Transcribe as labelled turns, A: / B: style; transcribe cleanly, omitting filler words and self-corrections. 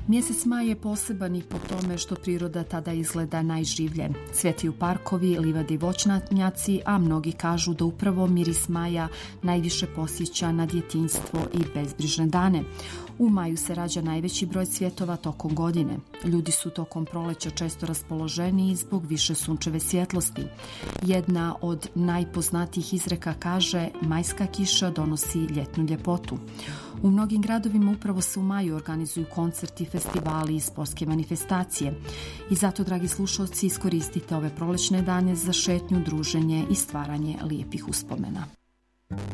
A: Mjesec maj je poseban i po tome što priroda tada izgleda najživlje. Cvjetaju parkovi, livade i voćnjaci, a mnogi kažu da upravo miris maja najviše posjeća na djetinjstvo i bezbrižne dane. U maju se rađa najveći broj cvjetova tokom godine. Ljudi su tokom proleća često raspoloženiji zbog više sunčeve svjetlosti. Jedna od najpoznatijih izreka kaže: majska kiša donosi ljetnu ljepotu. U mnogim gradovima upravo se u maju organizuju koncerti, festivali i sportske manifestacije. I zato, dragi slušalci, iskoristite ove prolećne dane za šetnju, druženje i stvaranje lijepih uspomena.